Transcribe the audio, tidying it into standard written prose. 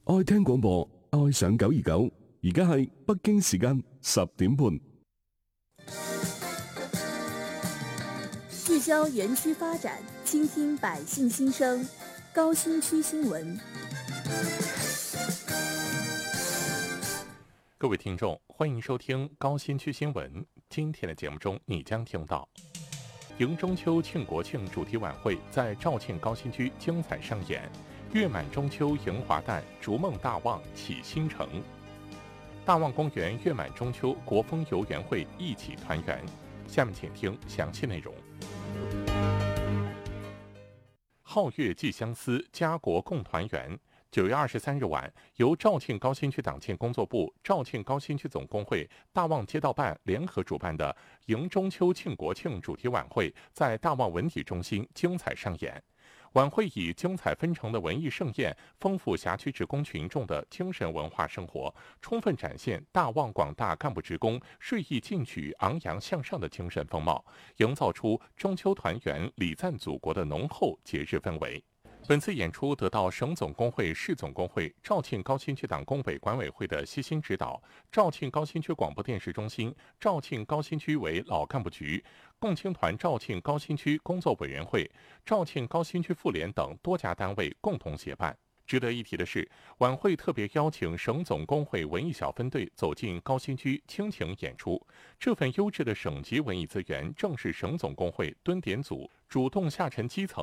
愛聽廣播，愛上929。而家係北京時間10點半。 聚焦園區發展，傾聽百姓心聲。高新區新聞。 各位聽眾，歡迎收聽高新區新聞。今天的節目中，你將聽到迎中秋慶國慶主題晚會在肇慶高新區精彩上演，月滿中秋迎華誕，逐夢大旺啟新城。大旺公園月滿中秋國風遊園會一起團圓。下面請聽詳細內容。皓月寄相思，家國共團圓。9月23日晚，由肇慶高新區黨建工作部、肇慶高新區總工會、大旺街道辦聯合主辦的迎中秋慶國慶主題晚會在大旺文體中心精彩上演。晚會以精彩紛呈的文藝盛宴，豐富轄區職工群眾的精神文化生活，充分展現大旺廣大幹部職工率意進取、昂揚向上的精神風貌，營造出中秋團圓、禮讚祖國的濃厚節日氛圍。本次演出得到省總工會、市總工會、肇慶高新區黨工委管委會的悉心指導，肇慶高新區廣播電視中心、肇慶高新區委老幹部局、共青團肇慶高新區工作委員會、肇慶高新區婦聯等多家單位共同協辦。值得一提的是，晚會特別邀請省總工會文藝小分隊走進高新區傾情演出，這份優質的省級文藝資源正是省總工會蹲點組主動下沉基層